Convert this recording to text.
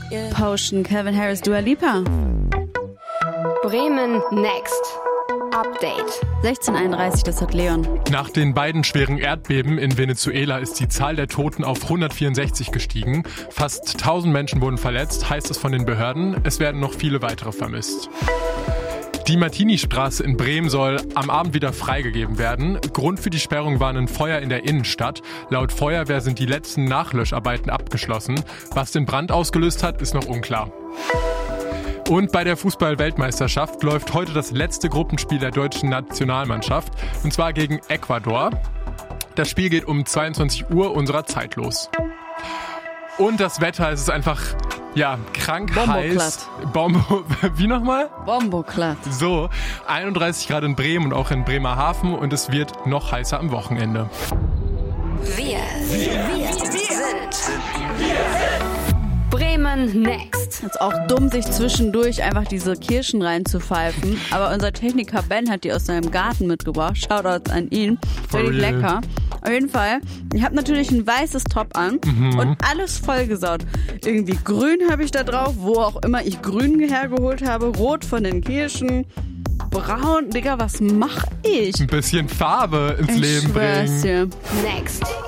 Potion, Calvin Harris, Dua Lipa. Bremen Next. Update. 1631, das hat Leon. Nach den beiden schweren Erdbeben in Venezuela ist die Zahl der Toten auf 164 gestiegen. Fast 1000 Menschen wurden verletzt, heißt es von den Behörden. Es werden noch viele weitere vermisst. Die Martini-Straße in Bremen soll am Abend wieder freigegeben werden. Grund für die Sperrung war ein Feuer in der Innenstadt. Laut Feuerwehr sind die letzten Nachlöscharbeiten abgeschlossen. Was den Brand ausgelöst hat, ist noch unklar. Und bei der Fußball-Weltmeisterschaft läuft heute das letzte Gruppenspiel der deutschen Nationalmannschaft, und zwar gegen Ecuador. Das Spiel geht um 22 Uhr unserer Zeit los. Und das Wetter, es ist einfach, krank heiß. Wie nochmal? Bomboklatt. So, 31 Grad in Bremen und auch in Bremerhaven, und es wird noch heißer am Wochenende. Wir sind Bremen Next. Ist auch dumm, sich zwischendurch einfach diese Kirschen reinzupfeifen. Aber unser Techniker Ben hat die aus seinem Garten mitgebracht. Shoutouts an ihn. Richtig lecker. Auf jeden Fall, ich habe natürlich ein weißes Top an und alles vollgesaut. Irgendwie grün habe ich da drauf, wo auch immer ich grün hergeholt habe. Rot von den Kirschen. Braun. Digga, was mach ich? Ein bisschen Farbe ins Leben bringen. Dir. Next.